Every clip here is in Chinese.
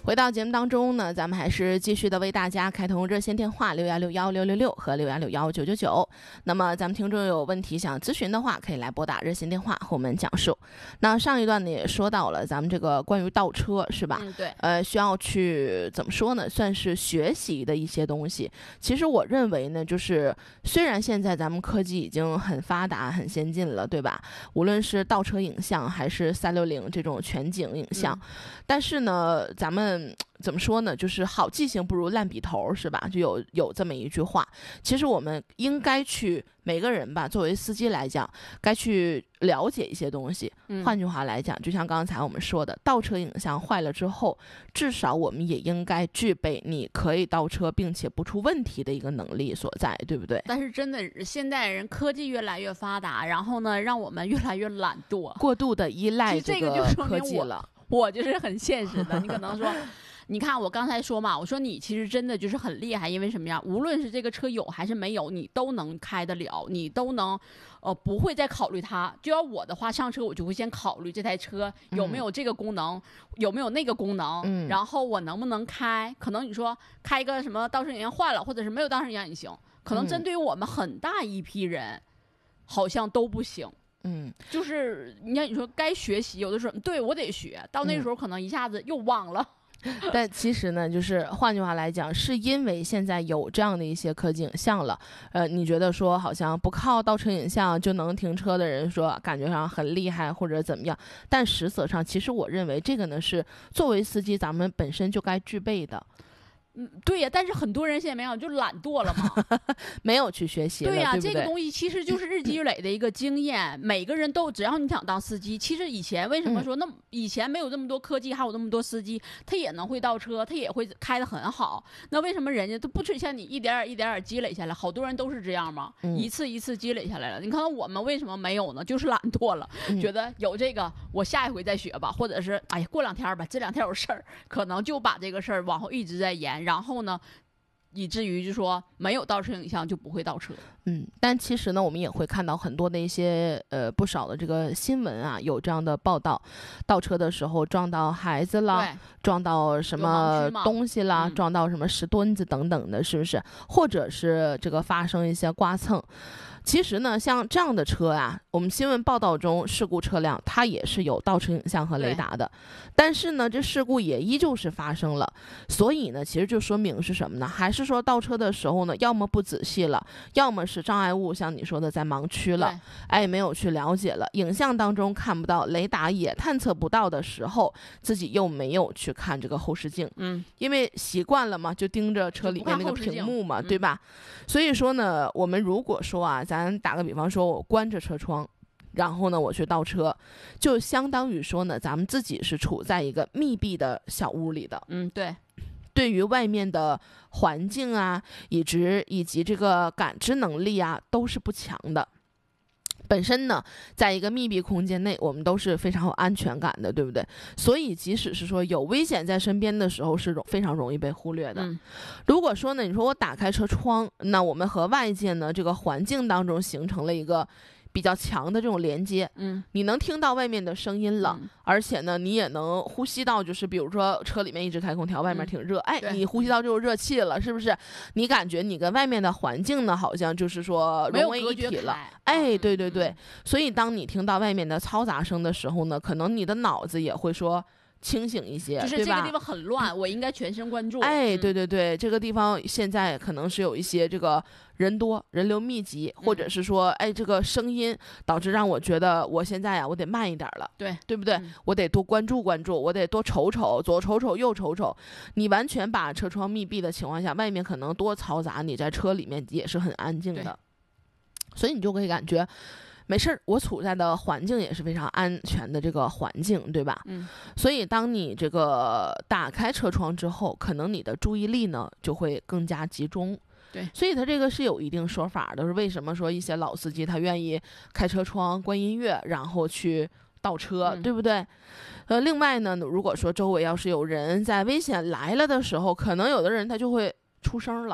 回到节目当中呢，咱们还是继续的为大家开通热线电话61616666和61619999。那么咱们听众有问题想咨询的话，可以来拨打热线电话和我们讲述。那上一段呢也说到了咱们这个关于倒车是吧？ 对。 需要去怎么说呢？算是学习的一些东西。其实我认为呢，就是虽然现在咱们科技已经很发达、很先进了，对吧？无论是倒车影像还是360这种全景影像，但是呢，咱们怎么说呢？就是好记性不如烂笔头，是吧？就有这么一句话。其实我们应该去每个人吧，作为司机来讲，该去了解一些东西。换句话来讲，就像刚才我们说的，倒车影像坏了之后，至少我们也应该具备你可以倒车并且不出问题的一个能力所在，对不对？ 但是真的，现代人科技越来越发达，然后呢，让我们越来越懒惰， 过度的依赖这个科技了。 我就是很现实的，你可能说。你看我刚才说嘛，我说你其实真的就是很厉害，因为什么呀？无论是这个车有还是没有，你都能开得了，你都能，不会再考虑它。就要我的话，上车我就会先考虑这台车有没有这个功能，有没有那个功能，然后我能不能开。可能你说开一个什么倒车影像坏了，或者是没有倒车影像也行，可能针对于我们很大一批人，好像都不行。就是你看，你说该学习，有的时候对我得学，到那时候可能一下子又忘了。 但其实呢，就是换句话来讲，是因为现在有这样的一些科技影像了，你觉得说好像不靠倒车影像就能停车的人说感觉上很厉害或者怎么样，但实则上其实我认为这个呢是作为司机咱们本身就该具备的。 对呀，但是很多人现在没有，就懒惰了嘛， 没有去学习了， 对呀， 对不对？ 这个东西其实就是日积月累的一个经验。每个人都，只要你想当司机，其实以前为什么说那以前没有这么多科技，还有那么多司机，他也能会倒车，他也会开得很好。那为什么人家都不像你一点点积累下来？好多人都是这样嘛，一次一次积累下来了。你看我们为什么没有呢？就是懒惰了，觉得有这个我下一回再学吧，或者是哎呀过2天吧，这2天有事儿，可能就把这个事儿往后一直在延。然后呢，以至于就说没有倒车影像就不会倒车。 但其实呢，我们也会看到很多的一些不少的这个新闻啊，有这样的报道，倒车的时候撞到孩子了，撞到什么东西啦，撞到什么石墩子等等的，是不是？或者是这个发生一些刮蹭。其实呢，像这样的车啊，我们新闻报道中事故车辆它也是有倒车影像和雷达的，但是呢，这事故也依旧是发生了。所以呢，其实就说明是什么呢？还是说倒车的时候呢，要么不仔细了，要么是障碍物像你说的在盲区了，没有去了解了，影像当中看不到，雷达也探测不到的时候，自己又没有去看这个后视镜，因为习惯了嘛，就盯着车里面那个屏幕嘛，对吧？所以说呢，我们如果说啊，咱打个比方说，我关着车窗，然后呢我去倒车，就相当于说呢，咱们自己是处在一个密闭的小屋里的。对于外面的环境啊，以及这个感知能力啊，都是不强的。本身呢，在一个密闭空间内，我们都是非常有安全感的，对不对？所以即使是说有危险在身边的时候，是非常容易被忽略的。如果说呢，你说我打开车窗，那我们和外界呢这个环境当中形成了一个比较强的这种连接，你能听到外面的声音了，而且呢，你也能呼吸到，就是比如说车里面一直开空调，外面挺热，你呼吸到这种热气了，是不是？你感觉你跟外面的环境呢，好像就是说融为一体了，对对对。所以当你听到外面的嘈杂声的时候呢，可能你的脑子也会说清醒一些， 就是这个地方很乱，我应该全神贯注。 对对对，这个地方现在可能是有一些这个人多人流密集，或者是说这个声音导致让我觉得我现在我得慢一点了，对不对？我得多关注关注，我得多瞅瞅，左瞅瞅右瞅瞅。你完全把车窗密闭的情况下，外面可能多嘈杂，你在车里面也是很安静的，所以你就可以感觉没事儿，我处在的环境也是非常安全的这个环境，对吧？所以当你这个打开车窗之后，可能你的注意力呢就会更加集中。所以它这个是有一定说法的，是为什么说一些老司机他愿意开车窗关音乐，然后去倒车，对不对？另外呢，如果说周围要是有人在危险来了的时候，可能有的人他就会出声了。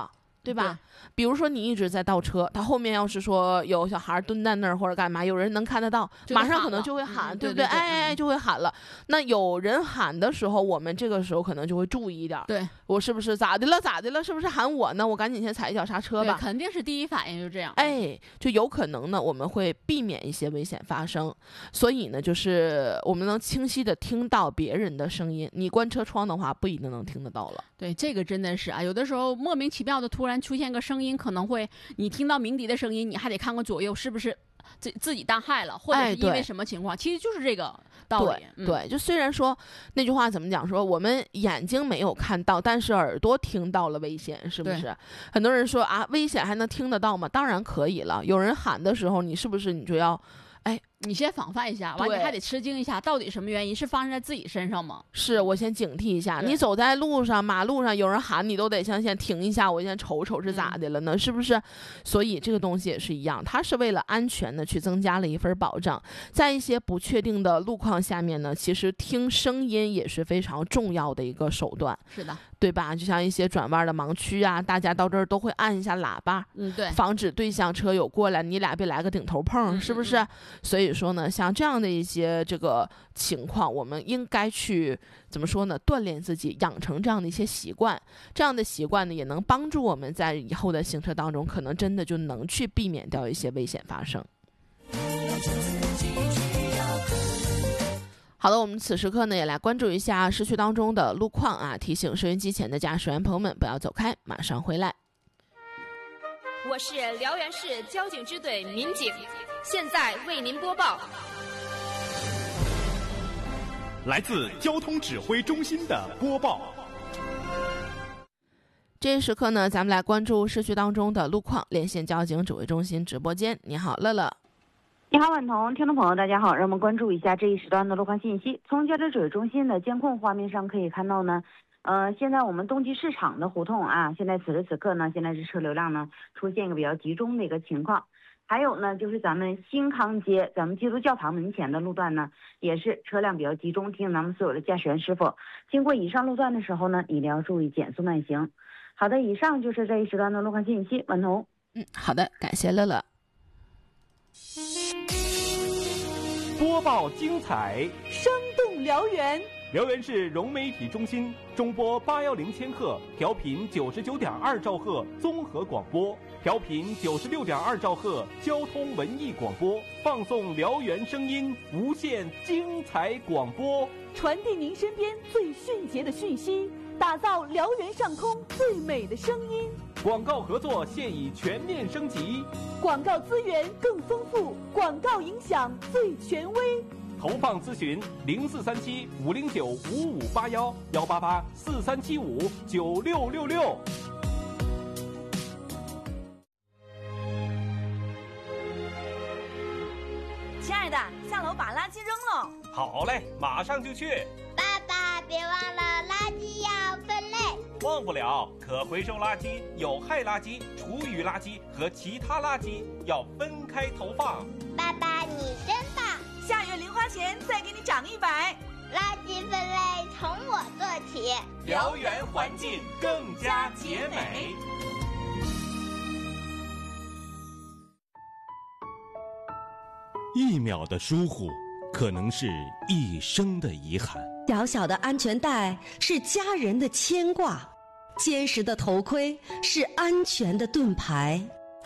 对吧？比如说你一直在倒车，他后面要是说有小孩蹲在那儿或者干嘛，有人能看得到，马上可能就会喊，对不对？哎，就会喊了。那有人喊的时候，我们这个时候可能就会注意一点， 对， 我是不是咋的了？是不是喊我呢？我赶紧先踩一脚刹车吧。 肯定是第一反应就这样。 哎，就有可能呢，我们会避免一些危险发生。所以呢，就是我们能清晰的听到别人的声音，你关车窗的话不一定能听得到了。 对，这个真的是啊，有的时候莫名其妙的突然出现个声音，可能会你听到鸣笛的声音，你还得看看左右是不是自己当害了，或者是因为什么情况，其实就是这个道理。 对，就虽然说那句话怎么讲，说我们眼睛没有看到，但是耳朵听到了危险，是不是？很多人说啊，危险还能听得到吗？当然可以了。有人喊的时候，你是不是你就要，哎， 你先防范一下，完你还得吃惊一下，到底什么原因？是发生在自己身上吗？ 是我先警惕一下。你走在路上、马路上，有人喊你，都得先停一下，我先瞅瞅是咋的了呢？是不是？所以这个东西也是一样，它是为了安全的去增加了一份保障。在一些不确定的路况下面呢，其实听声音也是非常重要的一个手段。 是的。 对吧？就像一些转弯的盲区啊，大家到这儿都会按一下喇叭， 对， 防止对向车友过来，你俩别来个顶头碰，是不是？所以说呢，像这样的一些这个情况，我们应该去怎么说呢？锻炼自己，养成这样的一些习惯，这样的习惯呢，也能帮助我们在以后的行车当中，可能真的就能去避免掉一些危险发生。好的，我们此时刻呢也来关注一下市区当中的路况啊，提醒收音机前的驾驶员朋友们不要走开，马上回来。 我是辽源市交警支队民警，现在为您播报。 来自交通指挥中心的播报。 这一时刻呢，咱们来关注市区当中的路况，连线交警指挥中心直播间。你好，乐乐。 你好，婉彤，听众朋友大家好，让我们关注一下这一时段的路况信息。从交警指挥中心的监控画面上可以看到呢，现在我们冬季市场的胡同啊，现在此时此刻呢，现在是车流量呢出现一个比较集中的一个情况。还有呢，就是咱们新康街，咱们基督教堂门前的路段呢，也是车辆比较集中。提醒咱们所有的驾驶员师傅，经过以上路段的时候呢，一定要注意减速慢行。好的，以上就是这一时段的路况信息。婉彤， 好的，感谢乐乐。 播报精彩， 生动辽源。 辽源市融媒体中心中波810千赫，调频99.2兆赫综合广播，调频96.2兆赫交通文艺广播，放送辽源声音，无限精彩广播， 传递您身边最迅捷的讯息，打造辽源上空最美的声音。 广告合作现已全面升级， 广告资源更丰富，广告影响最权威。 投放咨询0437-509-5581，188-4375-9666。 亲爱的，下楼把垃圾扔了。 好嘞，马上就去。 爸爸，别忘了垃圾要分类。 忘不了，可回收垃圾、有害垃圾、厨余垃圾和其他垃圾要分开投放。 爸爸，你真棒！ 下月零花钱再给你涨100。 垃圾分类从我做起， 辽源环境更加洁美。 1秒的疏忽，可能是一生的遗憾。 小小的安全带是家人的牵挂，坚实的头盔是安全的盾牌。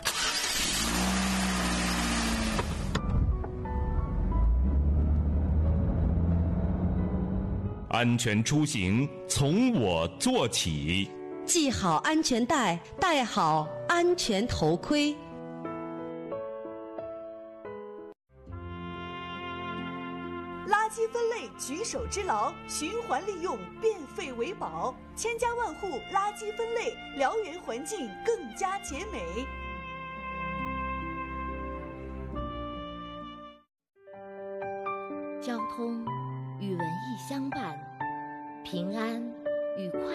安全出行从我做起， 系好安全带，戴好安全头盔。 垃圾分类举手之劳，循环利用，变废为宝，千家万户垃圾分类，辽源环境更加洁美。 交通与文艺相伴，平安与快